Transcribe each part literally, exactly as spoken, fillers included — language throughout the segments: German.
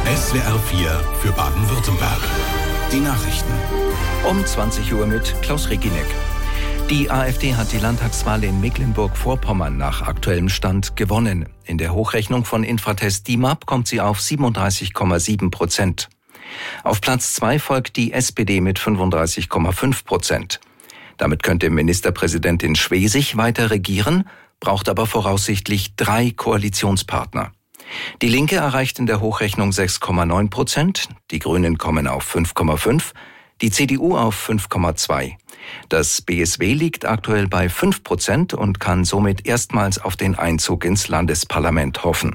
S W R vier für Baden-Württemberg. Die Nachrichten. Um zwanzig Uhr mit Klaus Reginek. Die AfD hat die Landtagswahl in Mecklenburg-Vorpommern nach aktuellem Stand gewonnen. In der Hochrechnung von Infratest D I M A P kommt sie auf siebenunddreißig Komma sieben Prozent. Auf Platz zwei folgt die S P D mit fünfunddreißig Komma fünf Prozent. Damit könnte Ministerpräsidentin Schwesig weiter regieren, braucht aber voraussichtlich drei Koalitionspartner. Die Linke erreicht in der Hochrechnung sechs Komma neun Prozent, die Grünen kommen auf fünf Komma fünf, die C D U auf fünf Komma zwei. Das B S W liegt aktuell bei fünf Prozent und kann somit erstmals auf den Einzug ins Landesparlament hoffen.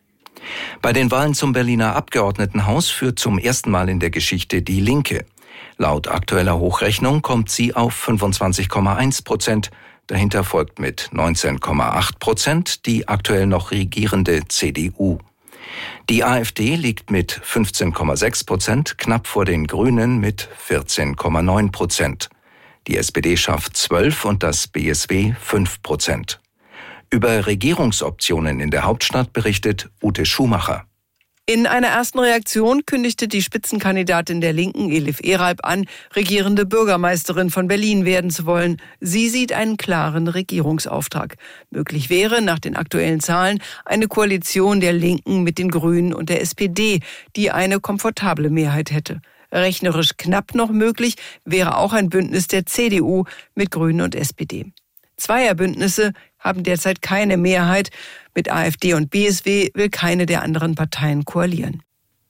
Bei den Wahlen zum Berliner Abgeordnetenhaus führt zum ersten Mal in der Geschichte die Linke. Laut aktueller Hochrechnung kommt sie auf fünfundzwanzig Komma eins Prozent. Dahinter folgt mit neunzehn Komma acht Prozent die aktuell noch regierende C D U. Die AfD liegt mit fünfzehn Komma sechs Prozent knapp vor den Grünen mit vierzehn Komma neun Prozent. Die S P D schafft zwölf und das B S W fünf Prozent. Über Regierungsoptionen in der Hauptstadt berichtet Ute Schumacher. In einer ersten Reaktion kündigte die Spitzenkandidatin der Linken, Elif Eralp, an, regierende Bürgermeisterin von Berlin werden zu wollen. Sie sieht einen klaren Regierungsauftrag. Möglich wäre, nach den aktuellen Zahlen, eine Koalition der Linken mit den Grünen und der S P D, die eine komfortable Mehrheit hätte. Rechnerisch knapp noch möglich wäre auch ein Bündnis der C D U mit Grünen und S P D. Zweierbündnisse haben derzeit keine Mehrheit. Mit AfD und B S W will keine der anderen Parteien koalieren.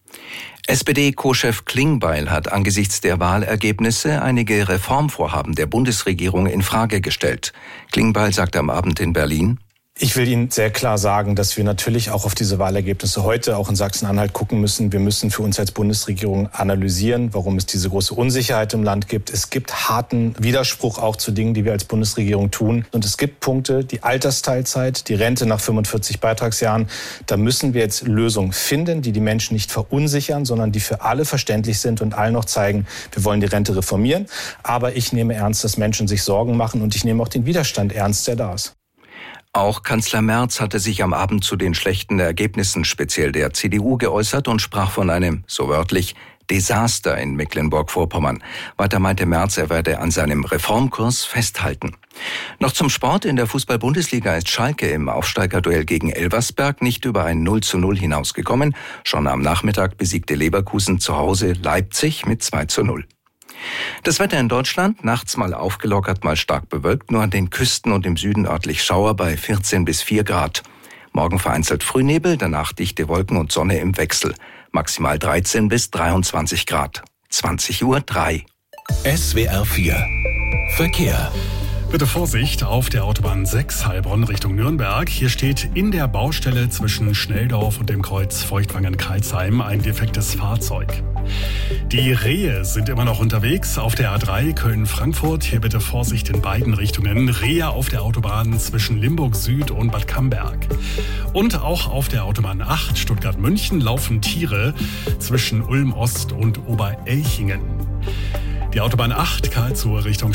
S P D-Co-Chef Klingbeil hat angesichts der Wahlergebnisse einige Reformvorhaben der Bundesregierung in Frage gestellt. Klingbeil sagte am Abend in Berlin: Ich will Ihnen sehr klar sagen, dass wir natürlich auch auf diese Wahlergebnisse heute auch in Sachsen-Anhalt gucken müssen. Wir müssen für uns als Bundesregierung analysieren, warum es diese große Unsicherheit im Land gibt. Es gibt harten Widerspruch auch zu Dingen, die wir als Bundesregierung tun. Und es gibt Punkte, die Altersteilzeit, die Rente nach fünfundvierzig Beitragsjahren. Da müssen wir jetzt Lösungen finden, die die Menschen nicht verunsichern, sondern die für alle verständlich sind und allen noch zeigen, wir wollen die Rente reformieren. Aber ich nehme ernst, dass Menschen sich Sorgen machen und ich nehme auch den Widerstand ernst, der da ist. Auch Kanzler Merz hatte sich am Abend zu den schlechten Ergebnissen speziell der C D U geäußert und sprach von einem, so wörtlich, Desaster in Mecklenburg-Vorpommern. Weiter meinte Merz, er werde an seinem Reformkurs festhalten. Noch zum Sport. In der Fußball-Bundesliga ist Schalke im Aufsteigerduell gegen Elversberg nicht über ein null zu null hinausgekommen. Schon am Nachmittag besiegte Leverkusen zu Hause Leipzig mit zwei zu null. Das Wetter in Deutschland, nachts mal aufgelockert, mal stark bewölkt, nur an den Küsten und im Süden örtlich Schauer bei vierzehn bis vier Grad. Morgen vereinzelt Frühnebel, danach dichte Wolken und Sonne im Wechsel. Maximal dreizehn bis dreiundzwanzig Grad. zwanzig Uhr drei. S W R vier Verkehr. Bitte Vorsicht auf der Autobahn sechs Heilbronn Richtung Nürnberg. Hier steht in der Baustelle zwischen Schnelldorf und dem Kreuz Feuchtwangen-Karlsheim ein defektes Fahrzeug. Die Rehe sind immer noch unterwegs auf der A drei Köln-Frankfurt. Hier bitte Vorsicht in beiden Richtungen. Rehe auf der Autobahn zwischen Limburg Süd und Bad Camberg. Und auch auf der Autobahn acht Stuttgart-München laufen Tiere zwischen Ulm Ost und Oberelchingen. Die Autobahn acht Karlsruhe Richtung